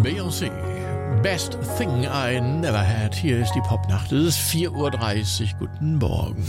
Beyoncé. Best thing I never had. Hier ist die Popnacht. Es ist 4:30 Uhr. Guten Morgen.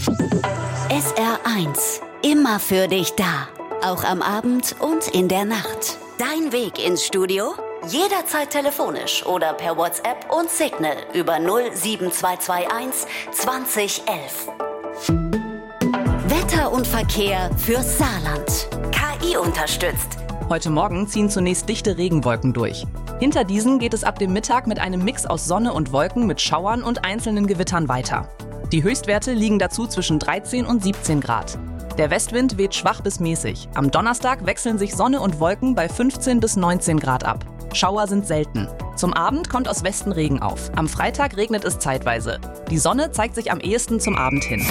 SR1. Immer für dich da. Auch am Abend und in der Nacht. Dein Weg ins Studio? Jederzeit telefonisch oder per WhatsApp und Signal über 07221 2011. Wetter und Verkehr fürs Saarland. KI unterstützt. Heute Morgen ziehen zunächst dichte Regenwolken durch. Hinter diesen geht es ab dem Mittag mit einem Mix aus Sonne und Wolken mit Schauern und einzelnen Gewittern weiter. Die Höchstwerte liegen dazu zwischen 13 und 17 Grad. Der Westwind weht schwach bis mäßig. Am Donnerstag wechseln sich Sonne und Wolken bei 15 bis 19 Grad ab. Schauer sind selten. Zum Abend kommt aus Westen Regen auf. Am Freitag regnet es zeitweise. Die Sonne zeigt sich am ehesten zum Abend hin.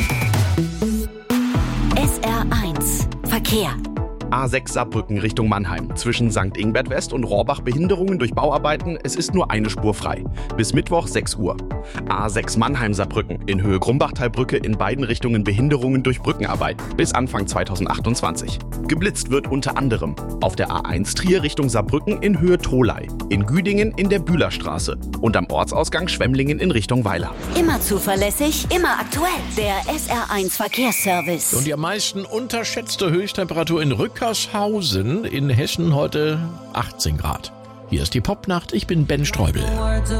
SR1 Verkehr. A6 Saarbrücken Richtung Mannheim. Zwischen St. Ingbert West und Rohrbach Behinderungen durch Bauarbeiten. Es ist nur eine Spur frei. Bis Mittwoch 6 Uhr. A6 Mannheim Saarbrücken. In Höhe Grumbachtalbrücke in beiden Richtungen Behinderungen durch Brückenarbeit. Bis Anfang 2028. Geblitzt wird unter anderem auf der A1 Trier Richtung Saarbrücken in Höhe Tholey. In Güdingen in der Bühlerstraße. Und am Ortsausgang Schwemmlingen in Richtung Weiler. Immer zuverlässig, immer aktuell. Der SR1 Verkehrsservice. Und die am meisten unterschätzte Höchsttemperatur in Rückershausen in Hessen heute 18 Grad. Hier ist die Popnacht. Ich bin Ben Streubel.